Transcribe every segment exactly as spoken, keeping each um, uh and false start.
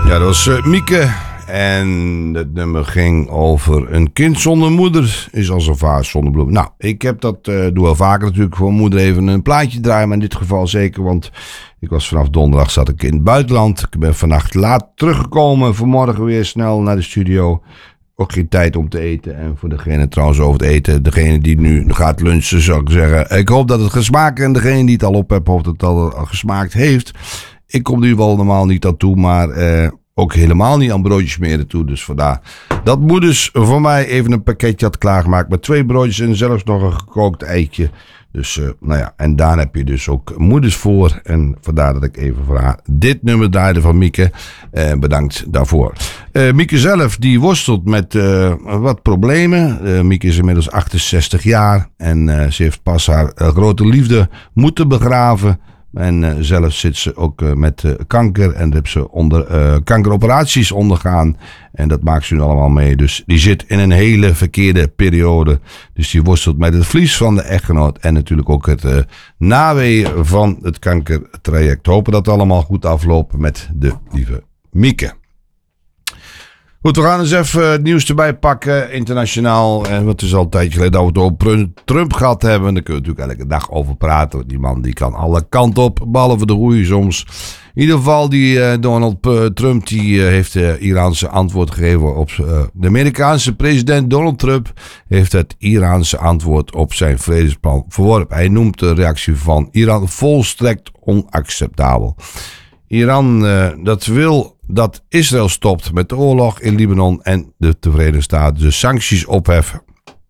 Ja, dat was uh, Mieke. En het nummer ging over een kind zonder moeder is als een vaas zonder bloem. Nou, ik heb dat, uh, doe wel vaker natuurlijk, voor moeder even een plaatje draaien. Maar in dit geval zeker, want ik was vanaf donderdag zat ik in het buitenland. Ik ben vannacht laat teruggekomen. Vanmorgen weer snel naar de studio. Ook geen tijd om te eten. En voor degene trouwens over het eten. Degene die nu gaat lunchen, zou ik zeggen. Ik hoop dat het gesmaakt. En degene die het al op heeft, of het al, al gesmaakt heeft. Ik kom nu wel normaal niet aan toe. Maar eh, ook helemaal niet aan broodjes smeren toe. Dus vandaar. Dat moeders voor mij even een pakketje had klaargemaakt. Met twee broodjes en zelfs nog een gekookt eitje. Dus uh, nou ja, en daar heb je dus ook moeders voor. En vandaar dat ik even voor haar dit nummer draaide van Mieke. Uh, bedankt daarvoor. Uh, Mieke zelf, die worstelt met uh, wat problemen. Uh, Mieke is inmiddels achtenzestig jaar. En uh, ze heeft pas haar uh, grote liefde moeten begraven. En uh, zelf zit ze ook uh, met uh, kanker. En heeft ze onder, uh, kankeroperaties ondergaan. En dat maakt ze nu allemaal mee. Dus die zit in een hele verkeerde periode. Dus die worstelt met het verlies van de echtgenoot. En natuurlijk ook het uh, naweeën van het kankertraject. Hopen dat het allemaal goed afloopt met de lieve Mieke. Goed, we gaan eens even het nieuws erbij pakken, internationaal. En het is al een tijdje geleden dat we het over Trump gehad hebben. Daar kunnen we natuurlijk elke dag over praten. Die man die kan alle kanten op, behalve de goeie soms. In ieder geval, die uh, Donald uh, Trump die, uh, heeft de uh, Iraanse antwoord gegeven op uh, de Amerikaanse president Donald Trump. Heeft het Iraanse antwoord op zijn vredesplan verworpen. Hij noemt de reactie van Iran volstrekt onacceptabel. Iran uh, dat wil dat Israël stopt met de oorlog in Libanon en de Verenigde Staten de sancties opheffen.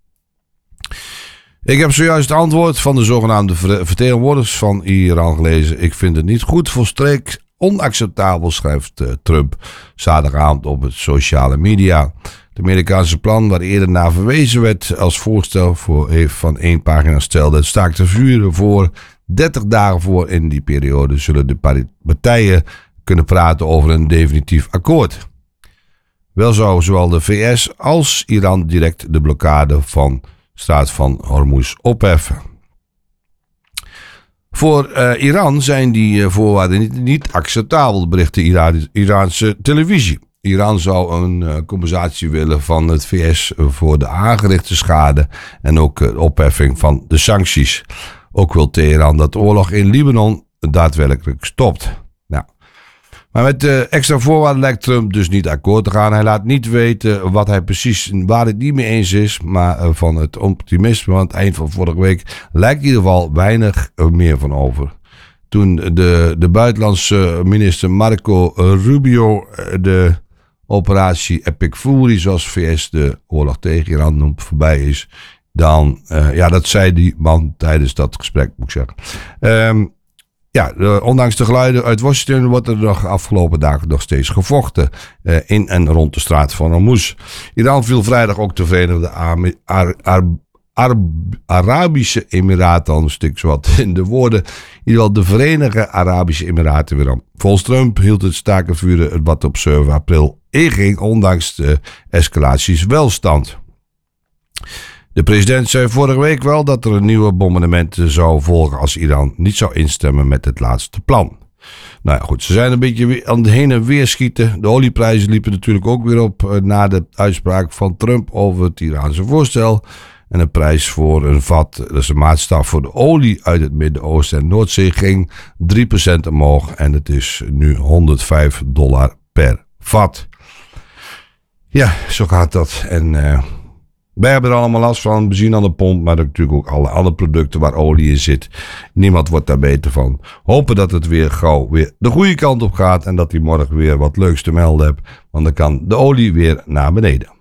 Ik heb zojuist het antwoord van de zogenaamde vertegenwoordigers van Iran gelezen. Ik vind het niet goed, volstrekt onacceptabel, schrijft uh, Trump zaterdagavond op het sociale media. Het Amerikaanse plan, waar eerder naar verwezen werd als voorstel voor, heeft van één pagina stelde het staakt het vuren voor dertig dagen voor. In die periode zullen de partijen kunnen praten over een definitief akkoord. Wel zou zowel de V S als Iran direct de blokkade van Straat van Hormuz opheffen. Voor uh, Iran zijn die uh, voorwaarden niet, niet acceptabel, bericht de Ira- Iraanse televisie. Iran zou een uh, compensatie willen van het V S voor de aangerichte schade en ook de uh, opheffing van de sancties. Ook wil Teheran dat de oorlog in Libanon daadwerkelijk stopt. Nou, maar met de extra voorwaarden lijkt Trump dus niet akkoord te gaan. Hij laat niet weten wat hij precies, waar het niet mee eens is, maar van het optimisme aan het eind van vorige week lijkt in ieder geval weinig meer van over. Toen de, de buitenlandse minister Marco Rubio de operatie Epic Fury, zoals V S de oorlog tegen Iran noemt, voorbij is, dan, uh, ja, dat zei die man tijdens dat gesprek, moet ik zeggen. Um, ja, de, ondanks de geluiden uit Washington wordt er nog afgelopen dagen nog steeds gevochten uh, in en rond de straat van Hormuz. Iran viel vrijdag ook de Verenigde Ar- Ar- Ar- Ar- Arabische Emiraten, al een stuk zowat in de woorden, in ieder geval de Verenigde Arabische Emiraten weer aan. Volgens Trump hield het stakenvuren wat op zeven april inging, ondanks de escalaties wel stand. De president zei vorige week wel dat er een nieuwe bombardement zou volgen als Iran niet zou instemmen met het laatste plan. Nou ja, goed, ze zijn een beetje aan het heen en weer schieten. De olieprijzen liepen natuurlijk ook weer op uh, na de uitspraak van Trump over het Iraanse voorstel. En de prijs voor een vat, dat is een maatstaf voor de olie uit het Midden-Oosten en Noordzee, ging drie procent omhoog. En het is nu honderdvijf dollar per vat. Ja, zo gaat dat. En Uh, wij hebben er allemaal last van, benzine aan de pomp, maar natuurlijk ook alle andere producten waar olie in zit. Niemand wordt daar beter van. Hopen dat het weer gauw weer de goede kant op gaat en dat hij morgen weer wat leuks te melden hebt, want dan kan de olie weer naar beneden.